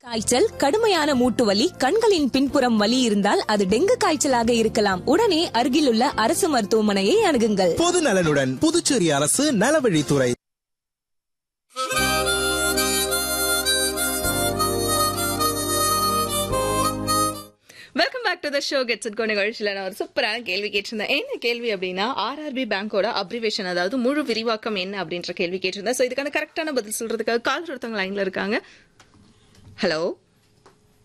காய்ச்சல், கடுமையான மூட்டு வலி, கண்களின் பின்புறம் வலி இருந்தால் அது டெங்கு காய்ச்சலாக இருக்கலாம். உடனே அருகிலுள்ள அரசு மருத்துவமனையை அணுகுங்கள். பொது நலனுடன் புதுச்சேரி அரசு நலவழித்துறை. Welcome back to the show gets it go நிகழ்ச்சியில் நான் ஒரு சூப்பரான கேள்வி கேட்டிருந்தேன். என்ன கேள்வி அப்படின்னா, ஆர்ஆர்பி பேங்கோட அப்ரிவேஷன், அதாவது முழு விரிவாக்கம் என்ன அப்படின்ற கேள்வி கேட்டிருந்தேன். ஸோ இதுக்கான கரெக்டான பதில் சொல்றதுக்காக கால் ஒருத்தவங்க லைன்ல இருக்காங்க. ஹலோ.